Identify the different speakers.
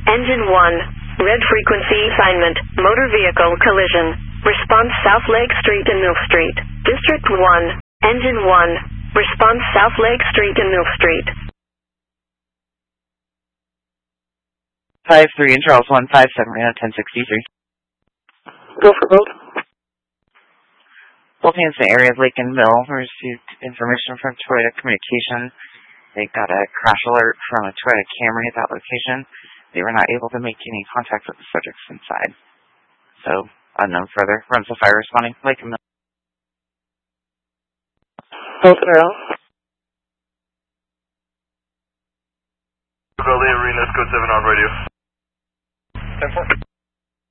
Speaker 1: Engine 1. Red frequency assignment. Motor vehicle collision. Response South Lake Street and Mill Street. District 1. Engine 1. Response South Lake Street and Mill Street.
Speaker 2: 5-3 and Charles 157 Reno 1063.
Speaker 3: Go for both.
Speaker 2: Both hands in the area of Lake and Mill received information from Toyota Communication. They got a crash alert from a Toyota Camry at that location. They were not able to make any contact with the subjects inside. So, unknown further. Runs of fire responding. Lake and Mill.
Speaker 3: Both are out.
Speaker 4: Valley Arenas, code 7 on radio.
Speaker 3: 10-4.